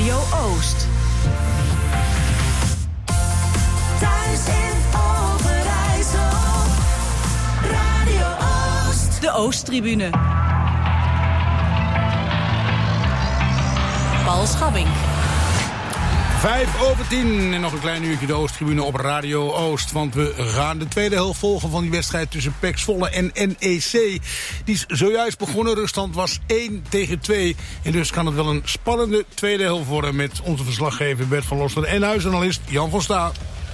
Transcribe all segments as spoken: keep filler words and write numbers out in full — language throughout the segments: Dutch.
Radio Oost. Thuis in Overijssel. Radio Oost. De Oosttribune. Paul Schabbing. Vijf over tien en nog een klein uurtje de Oosttribune op Radio Oost. Want we gaan de tweede helft volgen van die wedstrijd tussen P E C Zwolle en N E C. Die is zojuist begonnen. Ruststand was één tegen twee. En dus kan het wel een spannende tweede helft worden met onze verslaggever Bert van Lossen en huisanalist Jan van Sta.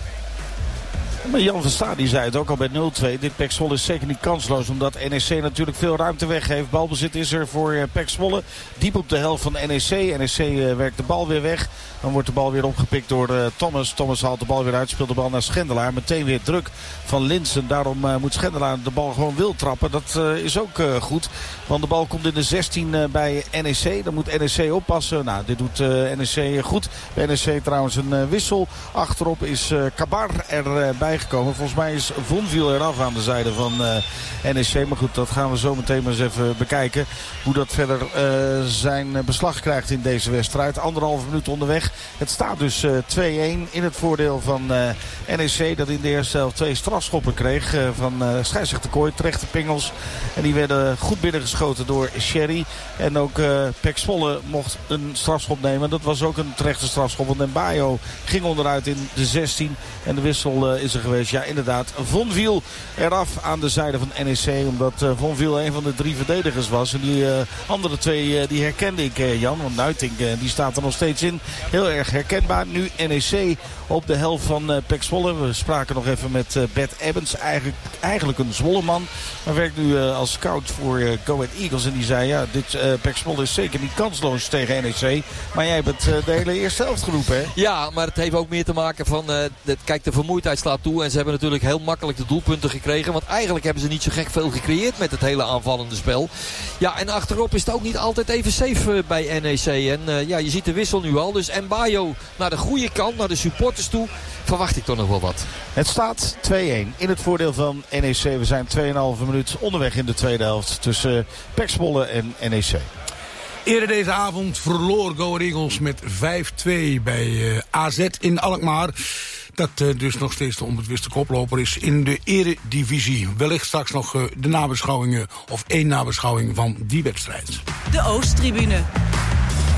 Maar Jan van Sta die zei het ook al bij nul twee. Dit P E C Zwolle is zeker niet kansloos. Omdat N E C natuurlijk veel ruimte weggeeft. Balbezit is er voor P E C Zwolle. Diep op de helft van N E C. N E C uh, werkt de bal weer weg. Dan wordt de bal weer opgepikt door uh, Thomas. Thomas haalt de bal weer uit. Speelt de bal naar Schendelaar. Meteen weer druk van Linssen. Daarom uh, moet Schendelaar de bal gewoon wil trappen. Dat uh, is ook uh, goed. Want de bal komt in de zestien uh, bij N E C. Dan moet N E C oppassen. Nou, dit doet uh, N E C goed. Bij N E C trouwens een uh, wissel. Achterop is uh, Kabar erbij uh, gekomen. Volgens mij is Vonviel eraf aan de zijde van uh, N E C. Maar goed, dat gaan we zo meteen maar eens even bekijken. Hoe dat verder uh, zijn beslag krijgt in deze wedstrijd. Anderhalve minuut onderweg. Het staat dus uh, twee-één in het voordeel van uh, N E C. Dat in de eerste helft twee strafschoppen kreeg. Uh, van uh, scheidsrechter Kooi, terechte pingels. En die werden goed binnengeschoten door Sherry. En ook uh, P E C Zwolle mocht een strafschop nemen. Dat was ook een terechte strafschop. Want Mbayo ging onderuit in de zestien. En de wissel uh, is er geweest. Ja, inderdaad. Vonviel eraf aan de zijde van N E C. Omdat uh, Vonviel een van de drie verdedigers was. En die uh, andere twee uh, die herkende ik, uh, Jan. Want Nuitink uh, die staat er nog steeds in. Heel erg herkenbaar. Nu N E C op de helft van uh, P E C Zwolle. We spraken nog even met uh, Bert Ebbens. Eigenlijk, eigenlijk een Zwolleman. Maar werkt nu uh, als scout voor uh, Go Ahead Eagles. En die zei, ja, dit uh, P E C Zwolle is zeker niet kansloos tegen N E C. Maar jij hebt uh, de hele eerste helft geroepen, hè? Ja, maar het heeft ook meer te maken van... Uh, de, kijk, de vermoeidheid slaat toe. En ze hebben natuurlijk heel makkelijk de doelpunten gekregen. Want eigenlijk hebben ze niet zo gek veel gecreëerd met het hele aanvallende spel. Ja, en achterop is het ook niet altijd even safe uh, bij N E C. En uh, ja, je ziet de wissel nu al. Dus Mbayo naar de goede kant, naar de supporters toe. Verwacht ik toch nog wel wat. Het staat twee-één in het voordeel van N E C. We zijn twee komma vijf minuut onderweg in de tweede helft tussen P E C Zwolle en N E C. Eerder deze avond verloor Go Ahead Eagles met vijf twee bij uh, A Z in Alkmaar. Dat uh, dus nog steeds de onbetwiste koploper is in de eredivisie. Wellicht straks nog uh, de nabeschouwingen of één nabeschouwing van die wedstrijd. De Oosttribune.